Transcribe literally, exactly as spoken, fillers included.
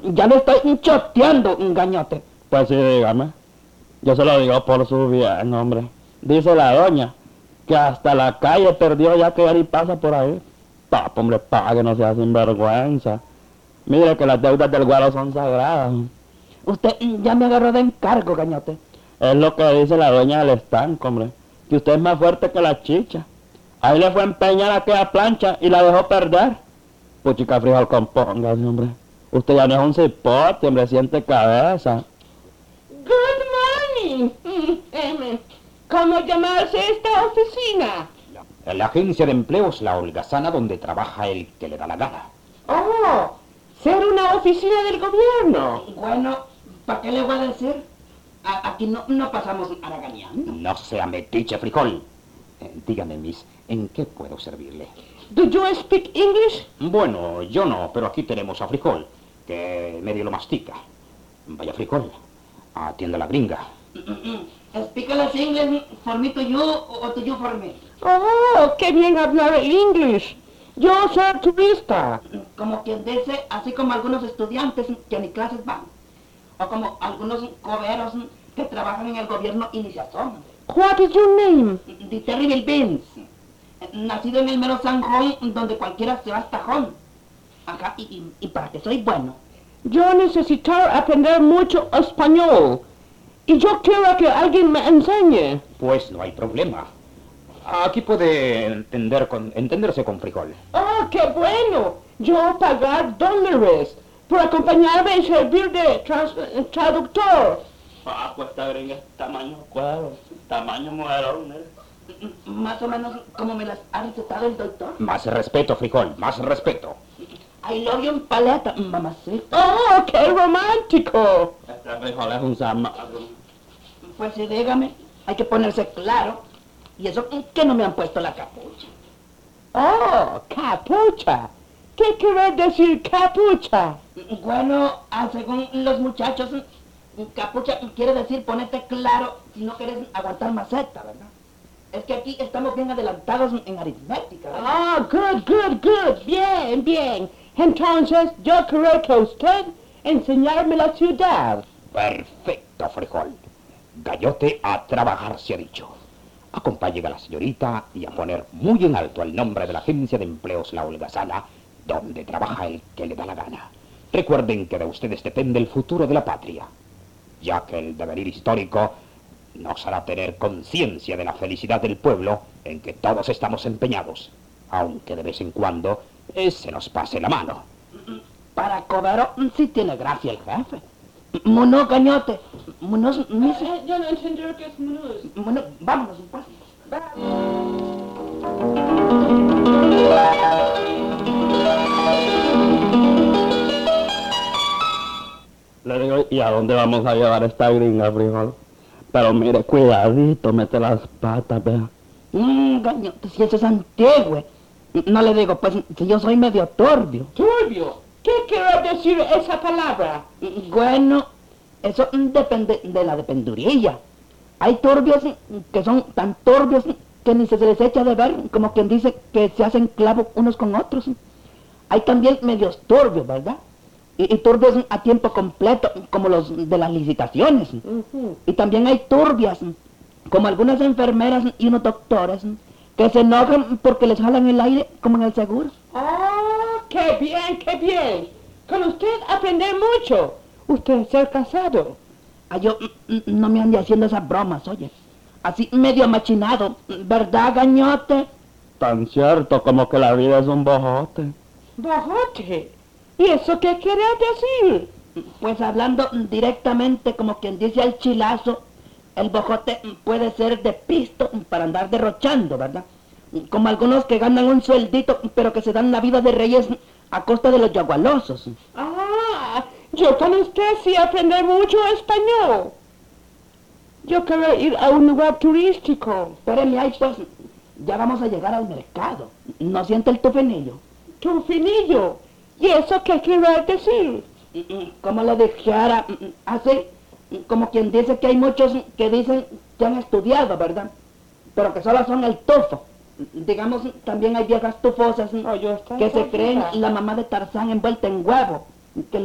ya le estoy choteando, gañote. Pues sí, dígame. Yo se lo digo por su bien, hombre. Dice la doña que hasta la calle perdió ya que Ari pasa por ahí. Papo, hombre, pague, no sea sinvergüenza. Mire que las deudas del guaro son sagradas. Usted ya me agarró de encargo, gañote. Es lo que dice la dueña del estanco, hombre. Que usted es más fuerte que la chicha. Ahí le fue a empeñar aquella plancha y la dejó perder. Puchica frijol, compóngase, hombre. Usted ya no es un cipote, hombre, siente cabeza. Good morning. ¿Cómo llamarse esta oficina? La, la agencia de empleos La Holgazana, donde trabaja el que le da la gana. Oh, ser una oficina del gobierno. Bueno, ¿para qué le voy a decir? A- aquí no, no pasamos haraganeando. No sea metiche, frijol. Eh, dígame, miss, ¿en qué puedo servirle? Do you speak English? Bueno, yo no, pero aquí tenemos a frijol, que medio lo mastica. Vaya, frijol, atienda a la gringa. Explícale si inglés for me to you o to you for me. Oh, qué bien hablar el English. Yo soy turista. Como quien dice, así como algunos estudiantes que ni clases van. O como algunos coberos que trabajan en el gobierno y ni se asoman. What is your name? The Terrible Beans. Nacido en el mero Sanjón, donde cualquiera se va hasta Jón. Ajá, y, y, y para que soy bueno. Yo necesito aprender mucho español. Y yo quiero que alguien me enseñe. Pues no hay problema. Aquí puede entender con, entenderse con frijol. Oh, qué bueno. Yo pagar dólares por acompañarme y servir de trans- traductor. Ah, pues esta gringa es tamaño cuadro, tamaño mujerón, ¿eh? Más o menos como me las ha recetado el doctor. Más respeto, frijol, más respeto. I love you en paleta, mamacita. Oh, qué romántico. Este frijol es un zamarro. Pues sí, dígame, hay que ponerse claro. Y eso que no me han puesto la capucha. Oh, capucha. ¿Qué quiere decir capucha? Bueno, ah, según los muchachos, capucha quiere decir ponerte claro si no quieres aguantar maceta, ¿verdad? Es que aquí estamos bien adelantados en aritmética, ¿verdad? Ah, good, good, good. Bien, bien. Entonces, yo quiero que usted enseñarme la ciudad. Perfecto, frijol. Gallote, a trabajar se ha dicho. Acompañen a la señorita y a poner muy en alto el nombre de la agencia de empleos La Holgazana, donde trabaja el que le da la gana. Recuerden que de ustedes depende el futuro de la patria, ya que el devenir histórico nos hará tener conciencia de la felicidad del pueblo en que todos estamos empeñados, aunque de vez en cuando eh, se nos pase la mano. Para cobero sí tiene gracia el jefe. Mono, cañote. Monos, mis... Yo no entendí lo que es menús. Bueno, vámonos, pues. Le digo, ¿y a dónde vamos a llevar esta gringa, frijol? Pero mire, cuidadito, mete las patas, vea. Mmm, cañote, si eso es antiguo. No le digo, pues, si yo soy medio turbio. Turbio. ¿Qué quiere decir esa palabra? Bueno, eso depende de la dependurilla. Hay turbios que son tan turbios que ni se les echa de ver, como quien dice que se hacen clavos unos con otros. Hay también medios turbios, ¿verdad? Y, y turbios a tiempo completo, como los de las licitaciones. Ujú. Y también hay turbias, como algunas enfermeras y unos doctores, que se enojan porque les jalan el aire como en el seguro. Oh, qué bien, qué bien. Con usted aprende mucho. Usted ser casado. Ah, yo mm, mm, no me ande haciendo esas bromas, oye. Así medio machinado, ¿verdad, gañote? Tan cierto como que la vida es un bojote. Bojote. ¿Y eso qué quiere decir? Pues hablando directamente como quien dice al chilazo, el bojote puede ser de pisto para andar derrochando, ¿verdad? Como algunos que ganan un sueldito, pero que se dan la vida de reyes a costa de los yagualosos. Ah, yo con usted sí aprendí mucho español. Yo quiero ir a un lugar turístico. Espérenme ahí, pues, ya vamos a llegar al mercado. ¿No siente el tufenillo? Tu finillo. ¿Y eso qué quiere decir? Como le dijera, así, como quien dice que hay muchos que dicen que han estudiado, ¿verdad? Pero que solo son el tufo. Digamos, también hay viejas tufosas Oh, yo estoy que se creen confundida. la mamá de Tarzán envuelta en huevo, que